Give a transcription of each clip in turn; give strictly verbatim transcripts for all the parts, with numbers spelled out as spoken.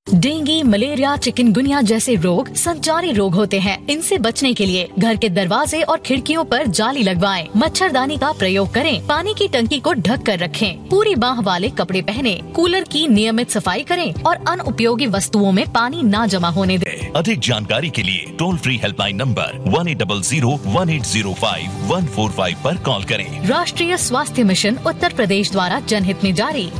Dengue, malaria, chikungunya जैसे रोग संचारी रोग होते हैं। इनसे बचने के लिए घर के दरवाजे और खिड़कियों पर जाली लगवाएं, मच्छरदानी का प्रयोग करें, पानी की टंकी को ढक कर रखें, पूरी बाह वाले कपड़े पहने, कूलर की नियमित सफाई करें और अनुपयोगी वस्तुओं में पानी ना जमा होने दें। अधिक जानकारी के लिए toll free helpline number one eight double zero one eight zero five one four five पर कॉल करें। राष्ट्रीय स्वास्थ्य मिशन उत्तर प्रदेश द्वारा जनहित में जारी।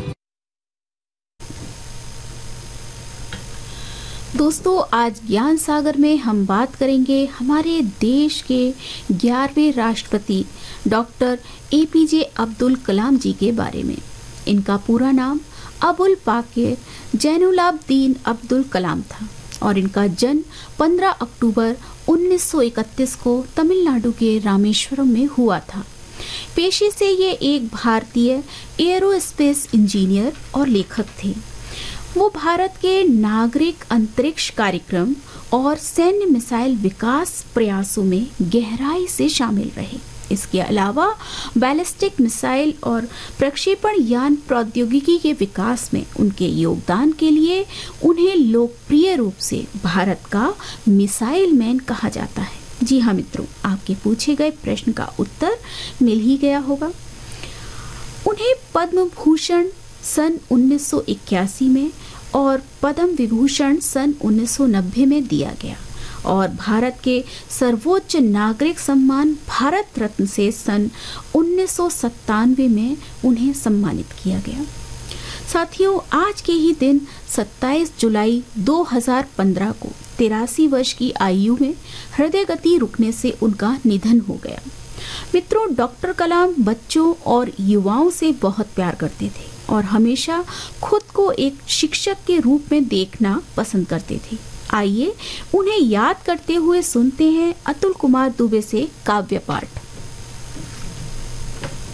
दोस्तों, आज ज्ञान सागर में हम बात करेंगे हमारे देश के ग्यारहवें राष्ट्रपति डॉक्टर ए पी जे अब्दुल कलाम जी के बारे में। इनका पूरा नाम अबुल पाकिर जैनुलाब्दीन अब्दुल कलाम था और इनका जन्म पंद्रह अक्टूबर उन्नीस सौ इकतीस को तमिलनाडु के रामेश्वरम में हुआ था। पेशे से ये एक भारतीय एयरोस्पेस इंजीनियर और लेखक थे। वो भारत के नागरिक अंतरिक्ष कार्यक्रम और सैन्य मिसाइल विकास प्रयासों में गहराई से शामिल रहे। इसके अलावा बैलिस्टिक मिसाइल और प्रक्षेपण यान प्रौद्योगिकी के विकास में उनके योगदान के लिए उन्हें लोकप्रिय रूप से भारत का मिसाइल मैन कहा जाता है। जी हाँ मित्रों, आपके पूछे गए प्रश्न का उत्तर मिल ही गया होगा। उन्हें पद्म भूषण सन उन्नीस सौ इक्यासी में और पद्म विभूषण सन उन्नीस सौ नब्बे में दिया गया और भारत के सर्वोच्च नागरिक सम्मान भारत रत्न से सन उन्नीस सौ सत्तानवे में उन्हें सम्मानित किया गया। साथियों, आज के ही दिन सत्ताईस जुलाई दो हज़ार पंद्रह को तिरासी वर्ष की आयु में हृदय गति रुकने से उनका निधन हो गया। मित्रों, डॉक्टर कलाम बच्चों और युवाओं से बहुत प्यार करते थे और हमेशा खुद को एक शिक्षक के रूप में देखना पसंद करते थे। आइए उन्हें याद करते हुए सुनते हैं अतुल कुमार दुबे से काव्य पाठ।